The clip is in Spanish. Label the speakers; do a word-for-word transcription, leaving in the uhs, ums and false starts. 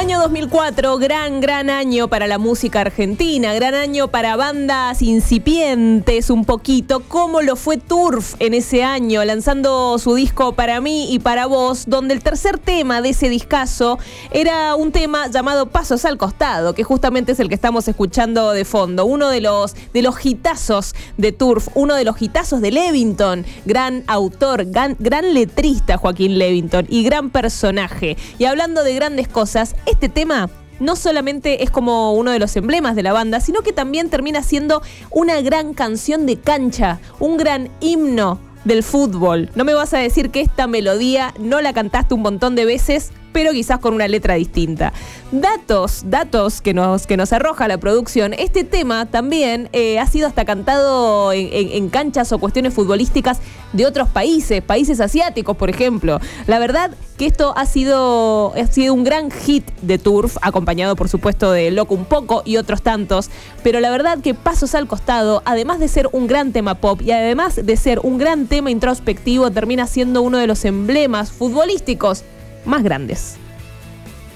Speaker 1: Año dos mil cuatro, gran, gran año para la música argentina, gran año para bandas incipientes un poquito, como lo fue Turf en ese año, lanzando su disco Para Mí y Para Vos, donde el tercer tema de ese discazo era un tema llamado Pasos al Costado, que justamente es el que estamos escuchando de fondo, uno de los, de los hitazos de Turf, uno de los hitazos de Levington, gran autor, gran, gran letrista Joaquín Levington y gran personaje. Y hablando de grandes cosas, este tema no solamente es como uno de los emblemas de la banda, sino que también termina siendo una gran canción de cancha, un gran himno del fútbol. No me vas a decir que esta melodía no la cantaste un montón de veces, pero quizás con una letra distinta. Datos, datos que nos, que nos arroja la producción. Este tema también eh, ha sido hasta cantado en, en, en canchas o cuestiones futbolísticas de otros países, países asiáticos, por ejemplo. La verdad que esto ha sido, ha sido un gran hit de Turf, acompañado por supuesto de Loco un Poco y otros tantos, pero la verdad que Pasos al Costado, además de ser un gran tema pop y además de ser un gran tema introspectivo, termina siendo uno de los emblemas futbolísticos más grandes.